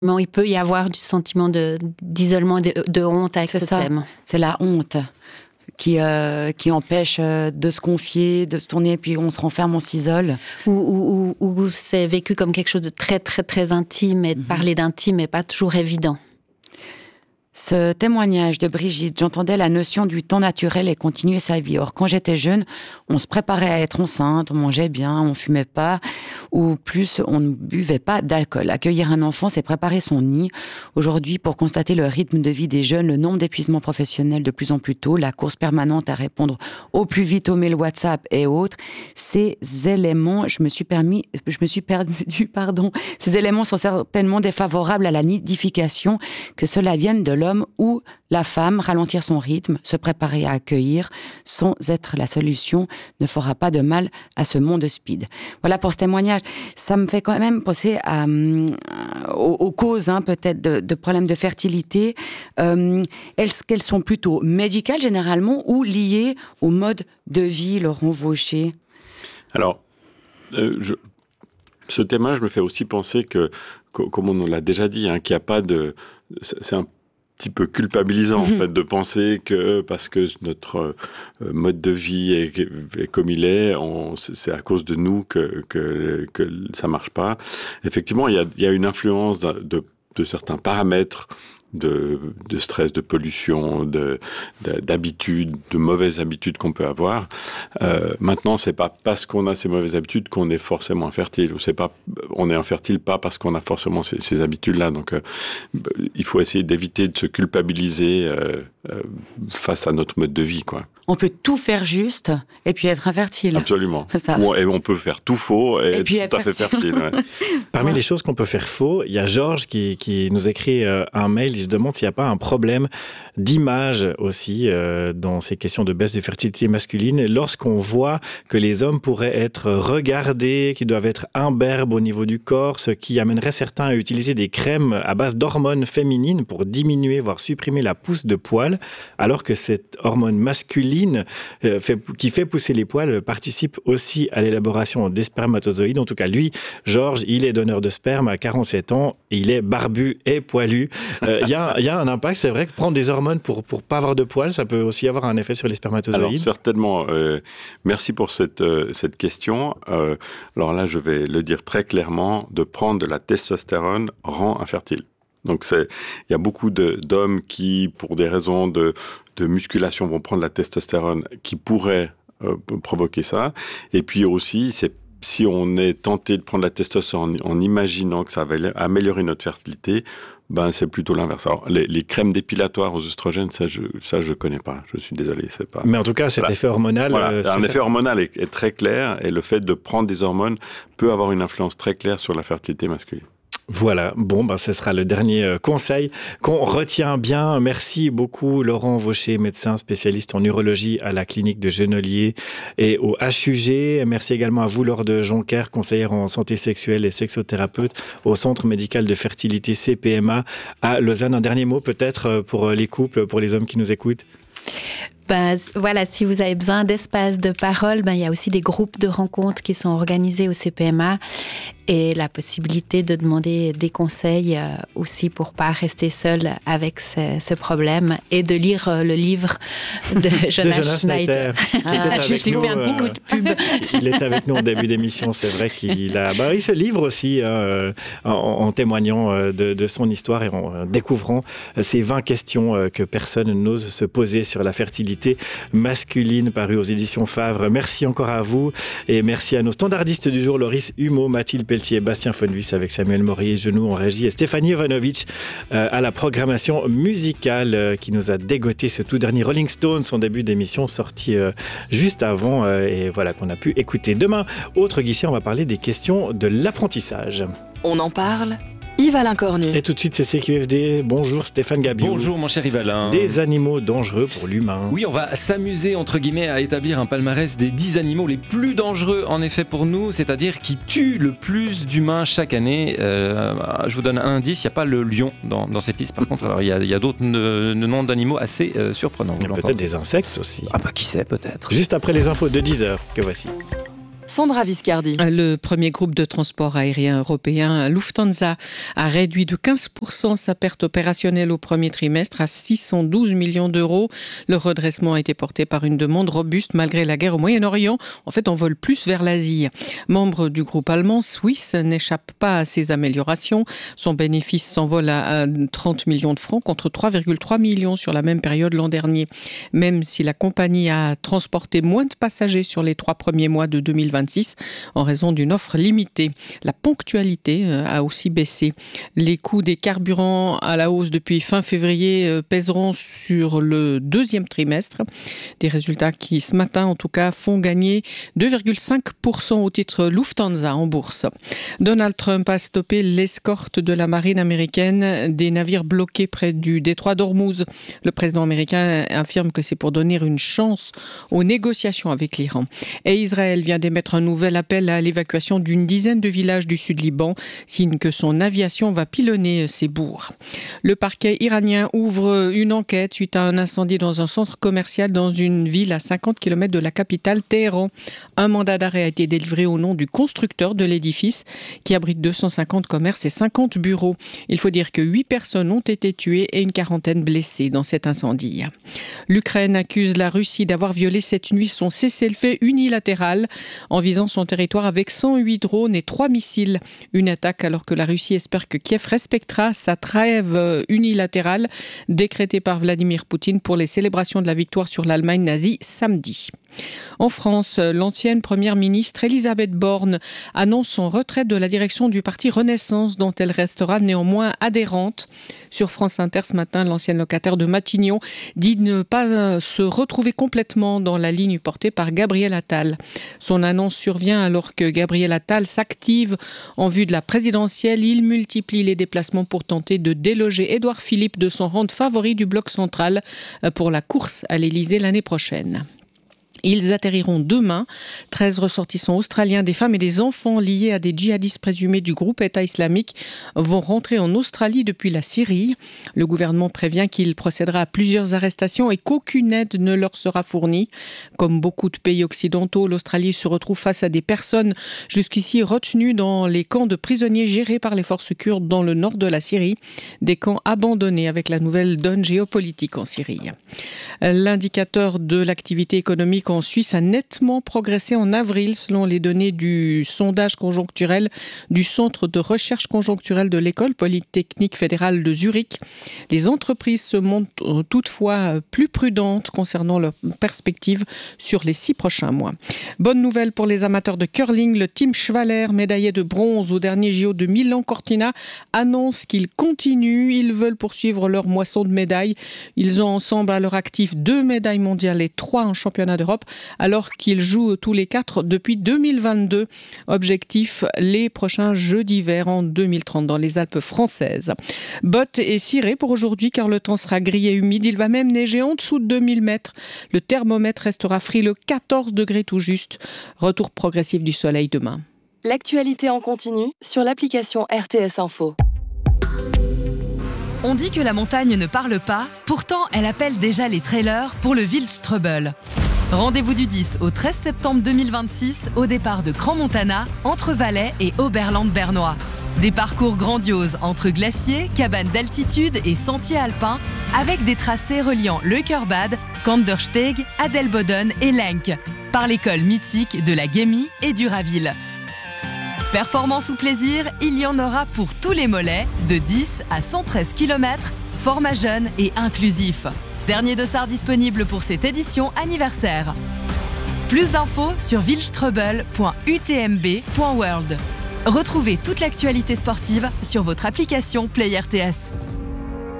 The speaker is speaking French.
Il peut y avoir du sentiment d'isolement, de honte avec ce thème. C'est la honte qui empêche de se confier, de se tourner, puis on se renferme, on s'isole. Ou c'est vécu comme quelque chose de très, très, très intime, et de parler d'intime n'est pas toujours évident. Ce témoignage de Brigitte, j'entendais la notion du temps naturel et continuer sa vie. Or, quand j'étais jeune, on se préparait à être enceinte, on mangeait bien, on fumait pas, ou plus, on ne buvait pas d'alcool. Accueillir un enfant, c'est préparer son nid. Aujourd'hui, pour constater le rythme de vie des jeunes, le nombre d'épuisements professionnels de plus en plus tôt, la course permanente à répondre au plus vite aux mails WhatsApp et autres, ces éléments, ces éléments sont certainement défavorables à la nidification, que cela vienne de l'homme ou la femme. Ralentir son rythme, se préparer à accueillir sans être la solution ne fera pas de mal à ce monde speed. Voilà pour ce témoignage. Ça me fait quand même penser aux causes peut-être de problèmes de fertilité. Est-ce qu'elles sont plutôt médicales généralement ou liées au mode de vie, Laurent Vaucher? Alors, ce témoignage me fait aussi penser que, comme on l'a déjà dit, qu'il n'y a pas de... C'est un petit peu culpabilisant en fait de penser que parce que notre mode de vie est comme il est, c'est à cause de nous que ça marche pas. Effectivement, il y a une influence de certains paramètres de stress, de pollution, d'habitudes, de mauvaises habitudes qu'on peut avoir. Maintenant, c'est pas parce qu'on a ces mauvaises habitudes qu'on est forcément infertile. On est infertile pas parce qu'on a forcément ces habitudes-là. Donc, il faut essayer d'éviter de se culpabiliser face à notre mode de vie, quoi. On peut tout faire juste et puis être infertile. Absolument. C'est ça. Et on peut faire tout faux et être tout à fait fertile. Ouais. Parmi les choses qu'on peut faire faux, il y a Georges qui nous écrit un mail. Il se demande s'il n'y a pas un problème d'image aussi dans ces questions de baisse de fertilité masculine. Lorsqu'on voit que les hommes pourraient être regardés, qu'ils doivent être imberbes au niveau du corps, ce qui amènerait certains à utiliser des crèmes à base d'hormones féminines pour diminuer, voire supprimer la pousse de poils, alors que cette hormone masculine qui fait pousser les poils participe aussi à l'élaboration des spermatozoïdes. En tout cas, lui, Georges, il est donneur de sperme à 47 ans, il est barbu et poilu. Il y a un impact, c'est vrai que prendre des hormones pour pas avoir de poils, ça peut aussi avoir un effet sur les spermatozoïdes. Alors certainement, merci pour cette question. Alors là, je vais le dire très clairement, de prendre de la testostérone rend infertile. Donc il y a beaucoup d'hommes qui, pour des raisons de musculation, vont prendre la testostérone qui pourrait provoquer ça. Et puis aussi, si on est tenté de prendre la testostérone en imaginant que ça va améliorer notre fertilité, c'est plutôt l'inverse. Alors, les crèmes dépilatoires aux oestrogènes, ça je connais pas. Je suis désolé, c'est pas. Mais en tout cas, cet effet hormonal. Un effet hormonal est très clair, et le fait de prendre des hormones peut avoir une influence très claire sur la fertilité masculine. Voilà, ce sera le dernier conseil qu'on retient bien. Merci beaucoup Laurent Vaucher, médecin spécialiste en urologie à la clinique de Genolier et au HUG. Merci également à vous Laure de Joncker, conseillère en santé sexuelle et sexothérapeute au Centre médical de fertilité CPMA à Lausanne. Un dernier mot peut-être pour les couples, pour les hommes qui nous écoutent? Voilà, si vous avez besoin d'espace de parole, il y a aussi des groupes de rencontres qui sont organisés au CPMA et la possibilité de demander des conseils aussi pour pas rester seul avec ce problème et de lire le livre de Jonas Schneider. Je lui fais un petit coup de pub. Il est avec nous en début d'émission, c'est vrai qu'il se livre aussi en témoignant de son histoire et en découvrant ces 20 questions que personne n'ose se poser sur la fertilité masculine, paru aux éditions Favre. Merci encore à vous et merci à nos standardistes du jour, Loris Humeau, Mathilde Pelletier, Bastien Fonvis avec Samuel Morier-Genoux en régie et Stéphanie Jovanovic à la programmation musicale qui nous a dégoté ce tout dernier Rolling Stones en début d'émission sorti juste avant et voilà qu'on a pu écouter. Demain, autre guichet, on va parler des questions de l'apprentissage. On en parle, Yves-Alain Cornu. Et tout de suite, c'est CQFD. Bonjour Stéphane Gabiou. Bonjour mon cher Yves-Alain. Des animaux dangereux pour l'humain. Oui, on va s'amuser entre guillemets à établir un palmarès des 10 animaux les plus dangereux en effet pour nous, c'est-à-dire qui tuent le plus d'humains chaque année. Je vous donne un indice, il n'y a pas le lion dans cette liste. Par contre, alors il y a d'autres noms d'animaux assez surprenants. Et peut-être des insectes aussi. Qui sait, peut-être. Juste après les infos de 10h, que voici. Sandra Viscardi. Le premier groupe de transport aérien européen, Lufthansa, a réduit de 15% sa perte opérationnelle au premier trimestre à 612 millions d'euros. Le redressement a été porté par une demande robuste malgré la guerre au Moyen-Orient. En fait, on vole plus vers l'Asie. Membre du groupe allemand, Swiss n'échappe pas à ces améliorations. Son bénéfice s'envole à 30 millions de francs contre 3,3 millions sur la même période l'an dernier. Même si la compagnie a transporté moins de passagers sur les 3 premiers mois de 2026 en raison d'une offre limitée. La ponctualité a aussi baissé. Les coûts des carburants à la hausse depuis fin février pèseront sur le deuxième trimestre. Des résultats qui, ce matin en tout cas, font gagner 2,5% au titre Lufthansa en bourse. Donald Trump a stoppé l'escorte de la marine américaine des navires bloqués près du détroit d'Ormuz. Le président américain affirme que c'est pour donner une chance aux négociations avec l'Iran. Et Israël vient d'émettre un nouvel appel à l'évacuation d'une dizaine de villages du sud Liban, signe que son aviation va pilonner ces bourgs. Le parquet iranien ouvre une enquête suite à un incendie dans un centre commercial dans une ville à 50 km de la capitale, Téhéran. Un mandat d'arrêt a été délivré au nom du constructeur de l'édifice qui abrite 250 commerces et 50 bureaux. Il faut dire que 8 personnes ont été tuées et une quarantaine blessées dans cet incendie. L'Ukraine accuse la Russie d'avoir violé cette nuit son cessez-le-feu unilatéral en visant son territoire avec 108 drones et 3 missiles. Une attaque alors que la Russie espère que Kiev respectera sa trêve unilatérale décrétée par Vladimir Poutine pour les célébrations de la victoire sur l'Allemagne nazie samedi. En France, l'ancienne première ministre Elisabeth Borne annonce son retrait de la direction du parti Renaissance dont elle restera néanmoins adhérente. Sur France Inter ce matin, l'ancienne locataire de Matignon dit ne pas se retrouver complètement dans la ligne portée par Gabriel Attal. Son annonce survient alors que Gabriel Attal s'active en vue de la présidentielle. Il multiplie les déplacements pour tenter de déloger Édouard Philippe de son rang de favori du bloc central pour la course à l'Élysée l'année prochaine. Ils atterriront demain. 13 ressortissants australiens, des femmes et des enfants liés à des djihadistes présumés du groupe État islamique vont rentrer en Australie depuis la Syrie. Le gouvernement prévient qu'il procédera à plusieurs arrestations et qu'aucune aide ne leur sera fournie. Comme beaucoup de pays occidentaux, l'Australie se retrouve face à des personnes jusqu'ici retenues dans les camps de prisonniers gérés par les forces kurdes dans le nord de la Syrie. Des camps abandonnés avec la nouvelle donne géopolitique en Syrie. L'indicateur de l'activité économique en Suisse a nettement progressé en avril selon les données du sondage conjoncturel du Centre de recherche conjoncturelle de l'École polytechnique fédérale de Zurich. Les entreprises se montrent toutefois plus prudentes concernant leurs perspectives sur les 6 prochains mois. Bonne nouvelle pour les amateurs de curling, le team Schwaller, médaillé de bronze au dernier JO de Milan-Cortina, annonce qu'ils continuent. Ils veulent poursuivre leur moisson de médailles. Ils ont ensemble à leur actif 2 médailles mondiales et 3 en championnat d'Europe, alors qu'ils jouent tous les 4 depuis 2022. Objectif, les prochains Jeux d'hiver en 2030 dans les Alpes françaises. Bottes et cirés pour aujourd'hui car le temps sera gris et humide. Il va même neiger en dessous de 2000 mètres. Le thermomètre restera frileux, 14 degrés tout juste. Retour progressif du soleil demain. L'actualité en continu sur l'application RTS Info. On dit que la montagne ne parle pas, pourtant elle appelle déjà les trailers pour le Wildstrubel. Rendez-vous du 10 au 13 septembre 2026 au départ de Grand Montana, entre Valais et Oberland-Bernois. Des parcours grandioses entre glaciers, cabanes d'altitude et sentiers alpins avec des tracés reliant Leukerbad, Kandersteg, Adelboden et Lenk par l'école mythique de la Gemmi et du Raville. Performance ou plaisir, il y en aura pour tous les mollets, de 10 à 113 km, format jeune et inclusif. Dernier dossard disponible pour cette édition anniversaire. Plus d'infos sur wildstrubel.utmb.world. Retrouvez toute l'actualité sportive sur votre application Play RTS.